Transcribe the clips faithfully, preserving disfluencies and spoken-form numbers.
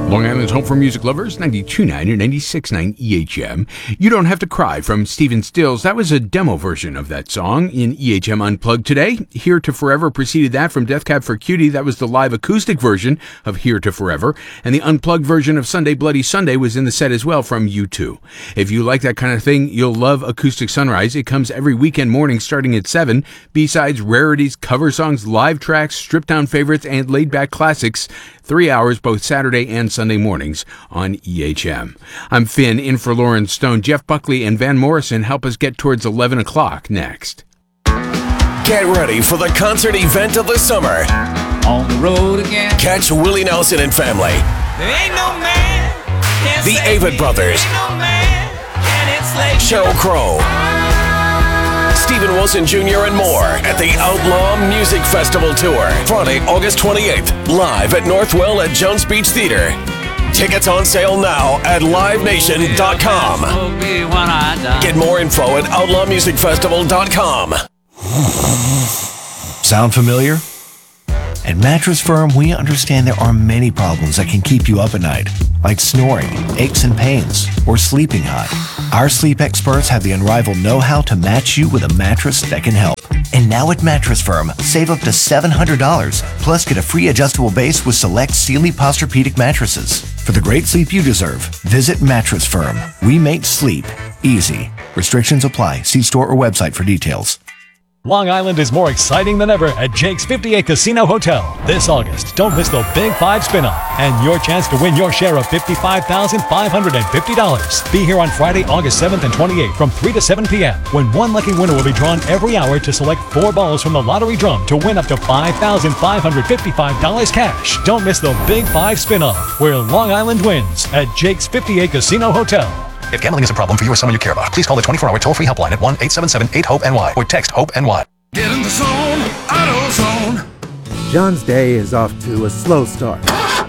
Long Island's home for music lovers, ninety-two point nine and ninety-six point nine E H M. You Don't Have to Cry from Stephen Stills. That was a demo version of that song in E H M Unplugged today. Here to Forever preceded that from Death Cab for Cutie. That was the live acoustic version of Here to Forever. And the unplugged version of Sunday Bloody Sunday was in the set as well from U two. If you like that kind of thing, you'll love Acoustic Sunrise. It comes every weekend morning starting at seven. B-sides, rarities, cover songs, live tracks, stripped-down favorites, and laid-back classics. Three hours both Saturday and Sunday mornings on E H M. I'm Finn, in for Lauren Stone. Jeff Buckley and Van Morrison help us get towards eleven o'clock next. Get ready for the concert event of the summer. On the road again. Catch Willie Nelson and family. There ain't no man. Can't the Avett Brothers. Ain't no man. Sheryl Crow. Stephen Wilson Junior and more at the Outlaw Music Festival Tour. Friday, August twenty-eighth, live at Northwell at Jones Beach Theater. Tickets on sale now at live nation dot com. Get more info at outlaw music festival dot com. Sound familiar? At Mattress Firm, we understand there are many problems that can keep you up at night, like snoring, aches and pains, or sleeping hot. Our sleep experts have the unrivaled know-how to match you with a mattress that can help. And now at Mattress Firm, save up to seven hundred dollars, plus get a free adjustable base with select Sealy Posturepedic mattresses. For the great sleep you deserve, visit Mattress Firm. We make sleep easy. Restrictions apply. See store or website for details. Long Island is more exciting than ever at Jake's fifty-eight Casino Hotel. This August, don't miss the Big Five Spin-Off and your chance to win your share of fifty-five thousand five hundred fifty dollars. Be here on Friday, August seventh and twenty-eighth from three to seven p.m. when one lucky winner will be drawn every hour to select four balls from the lottery drum to win up to five thousand five hundred fifty-five dollars cash. Don't miss the Big Five Spin-Off, where Long Island wins at Jake's fifty-eight Casino Hotel. If gambling is a problem for you or someone you care about, please call the twenty-four hour toll-free helpline at one eight seven seven eight hope N Y or text HOPE-NY. Get in the zone, AutoZone. John's day is off to a slow start.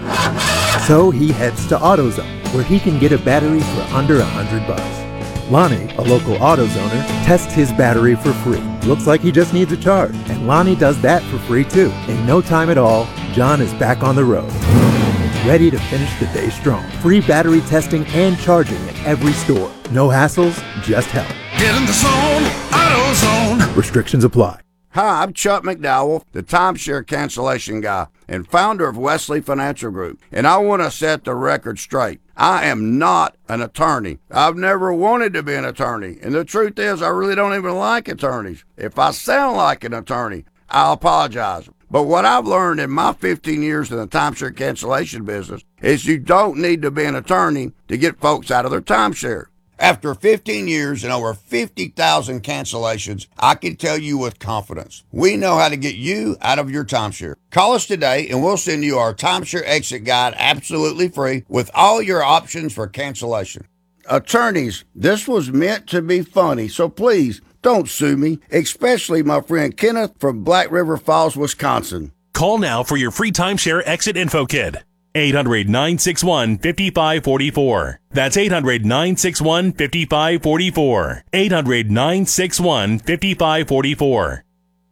So he heads to AutoZone, where he can get a battery for under a hundred bucks. Lonnie, a local AutoZoner, tests his battery for free. Looks like he just needs a charge, and Lonnie does that for free too. In no time at all, John is back on the road, ready to finish the day strong. Free battery testing and charging at every store. No hassles, just help. Get in the zone, AutoZone. Restrictions apply. Hi, I'm Chuck McDowell, the timeshare cancellation guy and founder of Wesley Financial Group, and I want to set the record straight. I am not an attorney. I've never wanted to be an attorney, and the truth is I really don't even like attorneys. If I sound like an attorney, I'll apologize. But what I've learned in my fifteen years in the timeshare cancellation business is you don't need to be an attorney to get folks out of their timeshare. After fifteen years and over fifty thousand cancellations, I can tell you with confidence, we know how to get you out of your timeshare. Call us today and we'll send you our timeshare exit guide absolutely free with all your options for cancellation. Attorneys, this was meant to be funny, so please don't sue me, especially my friend Kenneth from Black River Falls, Wisconsin. Call now for your free timeshare exit info kit. eight hundred, nine six one, five five four four. That's eight hundred, nine six one, five five four four. eight hundred, nine six one, five five four four.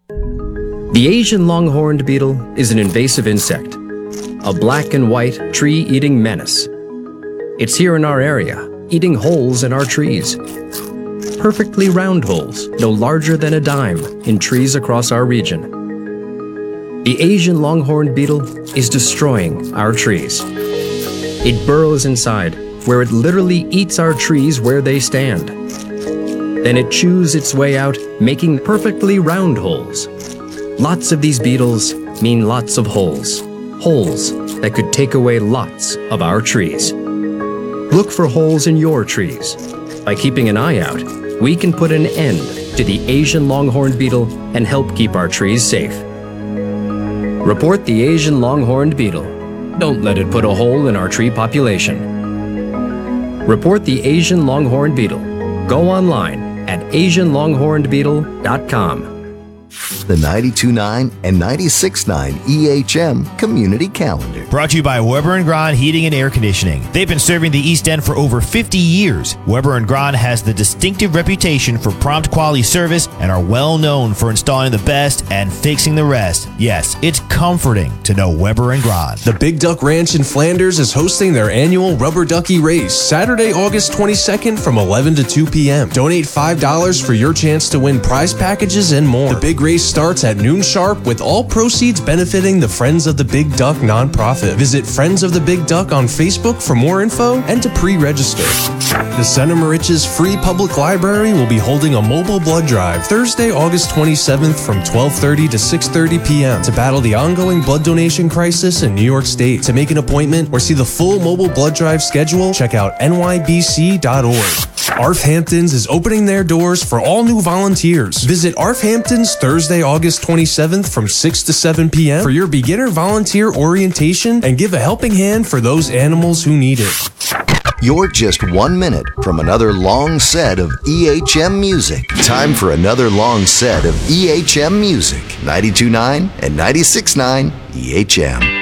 The Asian longhorned beetle is an invasive insect, a black and white tree-eating menace. It's here in our area, eating holes in our trees. Perfectly round holes, no larger than a dime, in trees across our region. The Asian longhorned beetle is destroying our trees. It burrows inside, where it literally eats our trees where they stand. Then it chews its way out, making perfectly round holes. Lots of these beetles mean lots of holes. Holes that could take away lots of our trees. Look for holes in your trees. By keeping an eye out, we can put an end to the Asian longhorned beetle and help keep our trees safe. Report the Asian longhorned beetle. Don't let it put a hole in our tree population. Report the Asian longhorned beetle. Go online at asian longhorned beetle dot com. The ninety-two point nine and ninety-six point nine E H M Community Calendar. brought to you by Weber and Grahn Heating and Air Conditioning. They've been serving the East End for over fifty years. Weber and Grahn has the distinctive reputation for prompt quality service and are well known for installing the best and fixing the rest. Yes, it's comforting to know Weber and Grahn. The Big Duck Ranch in Flanders is hosting their annual Rubber Ducky Race, Saturday, August twenty-second from eleven to two p.m. Donate five dollars for your chance to win prize packages and more. The big race starts at noon sharp with all proceeds benefiting the Friends of the Big Duck nonprofit. Visit Friends of the Big Duck on Facebook for more info and to pre-register. The Center Moriches Free Public Library will be holding a mobile blood drive Thursday, August twenty-seventh from twelve thirty to six thirty p.m. to battle the ongoing blood donation crisis in New York State. To make an appointment or see the full mobile blood drive schedule, check out N Y B C dot org. A R F Hamptons is opening their doors for all new volunteers. Visit A R F Hamptons Thursday, August twenty-seventh from six to seven p.m. for your beginner volunteer orientation and give a helping hand for those animals who need it. You're just one minute from another long set of E H M music. Time for another long set of E H M music. ninety-two point nine and ninety-six point nine E H M.